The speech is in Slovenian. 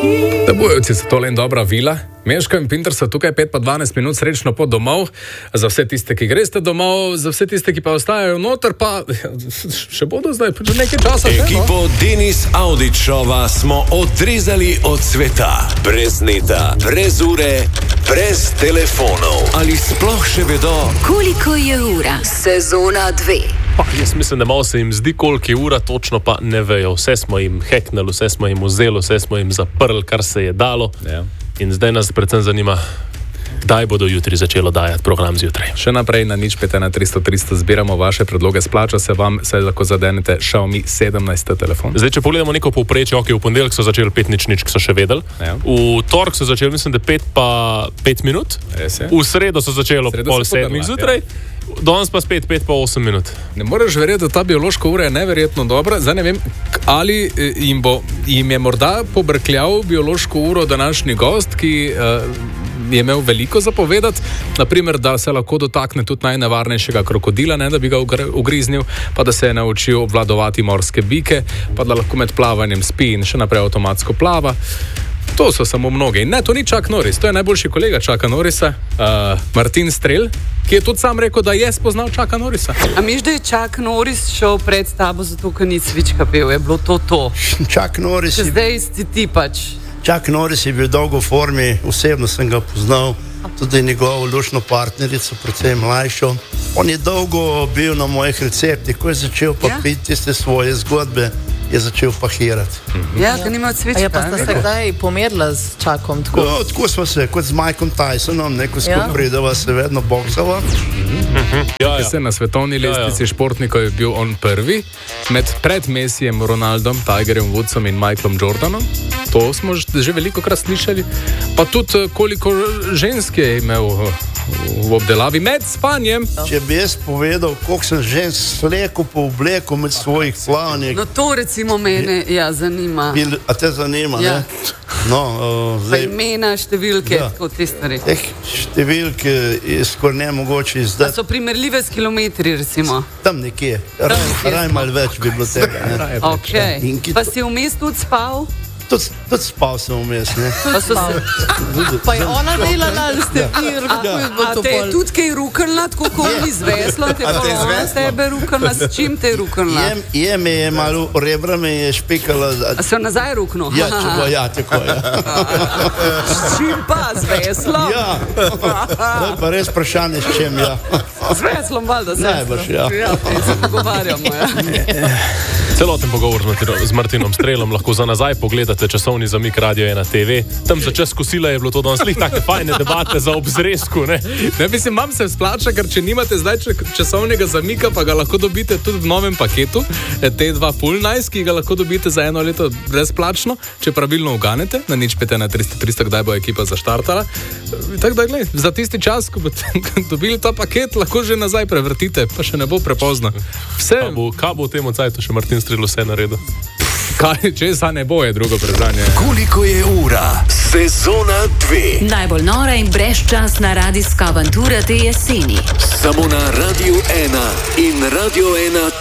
Da Bujevci so tole in dobra vila. Meško in Pinter so tukaj 5 pa 12 minut srečno pot domov. Za vse tiste, ki greste domov, za vse tiste, ki pa ostajajo noter, pa še bodo zdaj že nekaj časa. Ekipo Denis Audičova smo odrezali od sveta. Brez neta, brez ure, brez telefonov. Ali sploh še vedo, koliko je ura? Sezona 2. Pa, jaz mislim, da malo se jim zdi, koliko je ura, točno pa ne vejo. Vse smo jim hacknili, vse smo jim vzeli, vse smo jim zaprli, kar se je dalo. Ja. In zdaj nas predvsem zanima, kdaj bodo jutri začelo dajati program zjutraj. Še naprej na 051 zbiramo vaše predloge, splača se vam, saj lahko zadenete Xiaomi 17 telefon. Zdaj, če pogledamo neko povprečje, v ponedeljek so začeli 5:00, so še vedeli. Ja. V torek so začeli, mislim, da 5 minut. V sredo so začeli ob 6:30 zjutraj. Ja. Danes pa spet 5 pa 8 minut. Ne moreš verjeti, da ta biološka ura je neverjetno dobra. Zdaj ne vem, ali jim je morda pobrkljal biološko uro današnji gost, ki je imel veliko zapovedati. Naprimer, da se lahko dotakne tudi najnevarnejšega krokodila, ne da bi ga ugriznil, pa da se je naučil obvladovati morske bike, pa da lahko med plavanjem spi in še naprej avtomatsko plava. To so samo mnoge. In ne, to ni Chuck Norris, to je najboljši kolega Chucka Norrisa, Martin Strel, ki je tudi sam rekel, da je spoznal Chucka Norrisa. A miš, da je Chuck Norris šel pred tabo, zato ker ni cvička pel, je bilo to? Chuck Norris je... Zdaj si ti pač. Chuck Norris je bil dolgo v formi, osebno sem ga poznal, tudi njegovo lušno partnerico, predvsem mlajšo. On je dolgo bil na mojih receptih, ko je začel pa piti tiste svoje zgodbe, je začel pahirati. Ja, ker nima cvička. Ja, pa sta se kdaj pomerila z Chuckom? No, tako smo se, kot z Mikeom Tysonom, neko skupaj prideva se vedno boksava. Se na svetovni lestvici športnikov je bil on prvi, pred Messijem, Ronaldom, Tigerjem Woodsom in Michaelom Jordanom. To smo že veliko krat slišali. Pa tudi koliko žensk je imel v obdelavi med spanjem. Če bi jaz povedal, koliko sem žensk sleko po obleku med svojih plavanjih. No to recimo mene zanima. A te zanima, ja. Ne? No, pa imena, številke, tako te stvari. Številke je skoraj nemogoče izdati. A so primerljive s kilometri recimo? Tam nekje. Raj malo več bi bilo tega. Okay. Pa si vmes tudi spal? Tudi spal sem vmes, ne? Pa je ona delala, ali ste vi? A te je tudi kaj rukrla, tako kot iz vesla? Te pa ona tebe rukrla, s čim te je rukrla? Je me je malo, rebra me je špekala. A se jo nazaj rukno? Ja, tako, ja. S čim pa, z veslom? Ja, to je pa res vprašanje, s čim, ja. Z veslom, valjda, z veslom. Najbrž, ja. Ja, se pogovarjamo, ja. Celoten pogovor z Martinom Strelom lahko za nazaj pogledate časovni zamik Radio 1 TV. Tam za čas kosila je bilo to danes take fajne debate za obzresku, ne? Ne, mislim, vam se splača, ker če nimate zdaj časovnega zamika, pa ga lahko dobite tudi v novem paketu, T2 Full Nice, ki ga lahko dobite za 1 leto brezplačno, če pravilno uganete, na 051 kdaj bo ekipa zaštartala. Tako da, gled, za tisti čas, ko boste dobili ta paket, lahko že nazaj prevrtite, pa še ne bo prepozno. Kaj bo v tem cajtu še Martin Strel vse naredil? Kaj, česa ne bo, je drugo vprašanje. Koliko je ura? Sezona 2. Najbolj nora in brezčasna radijska avantura te jeseni. Samo na Radio 1 in Radio 1